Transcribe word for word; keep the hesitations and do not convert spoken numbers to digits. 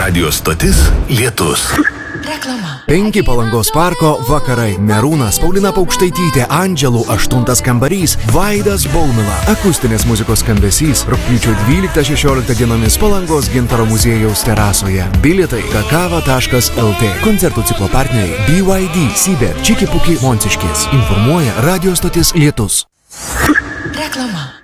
Radio stotis Lietus. Reklama. Penki Palangos parko vakarai. Merūnas, Paulina Paukštaitytė, Andželų aštuntas kambarys, Vaidas Baumila. Akustinės muzikos skambesys rugpjūčio dvyliktą šešioliktą dienomis Palangos Gintaro muziejaus terasoje. Bilietai kakava taškas el tė. Koncertų ciklo partneriai B Y D, Sybet, Čiki Puki, Monciškės. Informuoja Radio stotis Lietus. Reklama.